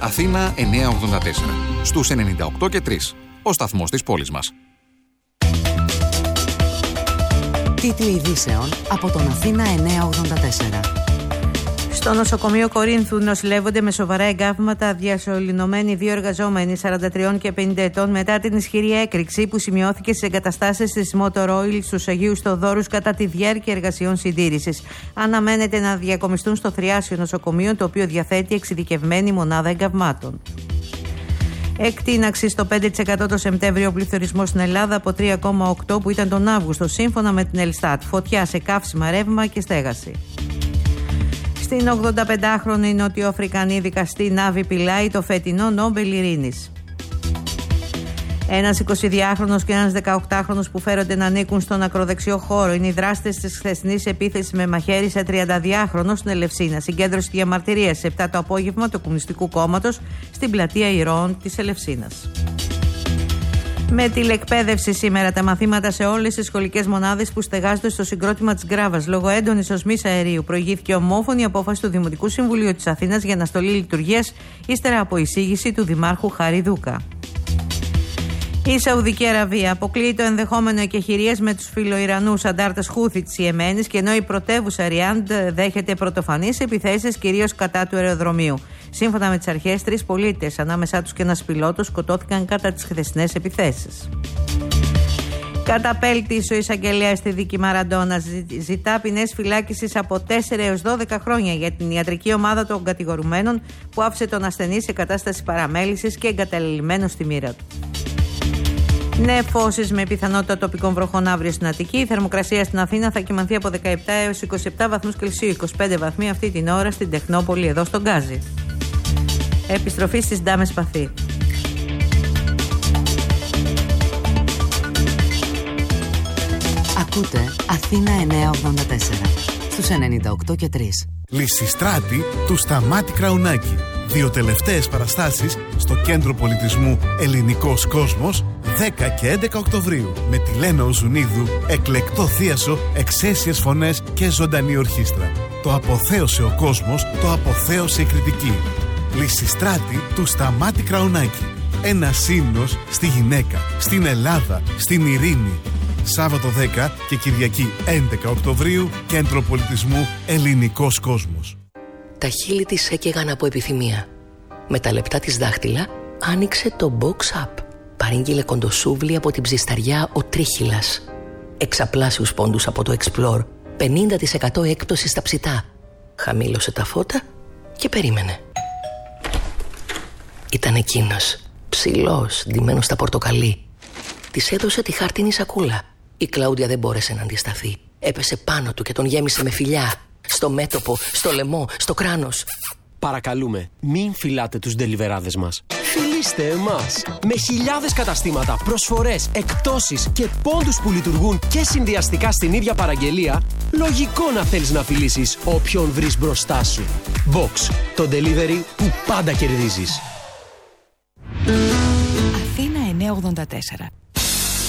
Αθήνα 984. Στους 98 και 3. Ο σταθμός της πόλης μας. Τίτλοι ειδήσεων από τον Αθήνα 984. Στο νοσοκομείο Κορίνθου νοσηλεύονται με σοβαρά εγκάβματα διασωληνωμένοι 2 εργαζόμενοι 43 και 50 ετών μετά την ισχυρή έκρηξη που σημειώθηκε στις εγκαταστάσεις της Motor Oil στους Αγίους Θοδόρους κατά τη διάρκεια εργασιών συντήρησης. Αναμένεται να διακομιστούν στο Θριάσιο νοσοκομείο, το οποίο διαθέτει εξειδικευμένη μονάδα εγκαυμάτων. Εκτείναξη στο 5% το Σεπτέμβριο ο πληθωρισμός στην Ελλάδα από 3,8% που ήταν τον Αύγουστο, σύμφωνα με την Ελστάτ. Φωτιά σε καύσιμα, ρεύμα και στέγαση. Στην 85χρονη Νοτιοαφρικανή δικαστή Νάβη Πιλάη το φετινό Νόμπελ Ειρήνης. Ένας 22χρονος και ένας 18χρονος που φέρονται να ανήκουν στον ακροδεξιό χώρο είναι οι δράστες της χθεσινής επίθεσης με μαχαίρι σε 32χρονο στην Ελευσίνα. Συγκέντρωση διαμαρτυρίας σε 7 το απόγευμα του Κομμουνιστικού Κόμματος στην πλατεία Ηρώων της Ελευσίνας. Με τηλεκπαίδευση σήμερα τα μαθήματα σε όλες τις σχολικές μονάδες που στεγάζονται στο συγκρότημα της Γκράβας. Λόγω έντονης οσμής αερίου προηγήθηκε ομόφωνη απόφαση του Δημοτικού Συμβουλίου της Αθήνας για αναστολή λειτουργίας ύστερα από εισήγηση του Δημάρχου Χάρη Δούκα. Η Σαουδική Αραβία αποκλείει το ενδεχόμενο εκεχηρίας με τους φιλοϊρανούς αντάρτες Χούθι της Ιεμένης, και ενώ η πρωτεύουσα Ριάντ δέχεται πρωτοφανείς επιθέσεις κυρίως κατά του αεροδρομίου. Σύμφωνα με τις αρχές, 3 πολίτες, ανάμεσά τους και ένας πιλότος, σκοτώθηκαν κατά τις χθεσινές επιθέσεις. Καταπέλτης ο εισαγγελέας στη δίκη Μαραντόνα ζητά ποινές φυλάκισης από 4 έως 12 χρόνια για την ιατρική ομάδα των κατηγορουμένων που άφησε τον ασθενή σε κατάσταση παραμέλησης και εγκαταλελειμμένο στη μοίρα του. Νεφώσεις με πιθανότητα τοπικών βροχών αύριο στην Αττική. Η θερμοκρασία στην Αθήνα θα κυμανθεί από 17 έως 27 βαθμούς Κελσίου. 25 βαθμοί αυτή την ώρα στην Τεχνόπολη, εδώ στον Γκάζι. Επιστροφή στις Ντάμες Παθή. Ακούτε Αθήνα 984 στους 98 και 3. Λυσιστράτη του Σταμάτη Κραουνάκη. 2 τελευταίες παραστάσεις στο Κέντρο Πολιτισμού Ελληνικός Κόσμος 10 και 11 Οκτωβρίου με τη Λένα Οζουνίδου, εκλεκτό θίασο, εξαίσιες φωνές και ζωντανή ορχήστρα. Το αποθέωσε ο κόσμος, το αποθέωσε η κριτική. Λυσιστράτη του Σταμάτη Κραουνάκη. Ένα ύμνος στη γυναίκα, στην Ελλάδα, στην ειρήνη. Σάββατο 10 και Κυριακή 11 Οκτωβρίου, Κέντρο Πολιτισμού Ελληνικός Κόσμος. Τα χείλη της έκαιγαν από επιθυμία. Με τα λεπτά της δάχτυλα άνοιξε το box up. Παρήγγειλε κοντοσούβλι από την ψισταριά ο Τρίχυλας. Εξαπλάσιους πόντους από το Explore. 50% έκπτωση στα ψητά. Χαμήλωσε τα φώτα και περίμενε. Ήταν εκείνος, ψηλός, ντυμένος στα πορτοκαλί. Της έδωσε τη χάρτινη σακούλα. Η Κλάουδια δεν μπόρεσε να αντισταθεί. Έπεσε πάνω του και τον γέμισε με φιλιά. Στο μέτωπο, στο λαιμό, στο κράνος. Παρακαλούμε, μην φυλάτε τους ντελιβεράδες μας. Φιλήστε εμάς. Με χιλιάδες καταστήματα, προσφορές, εκπτώσεις και πόντους που λειτουργούν και συνδυαστικά στην ίδια παραγγελία, λογικό να θέλεις να φιλήσεις όποιον βρεις μπροστά σου. Box, το delivery που πάντα κερδίζεις. Αθήνα 984.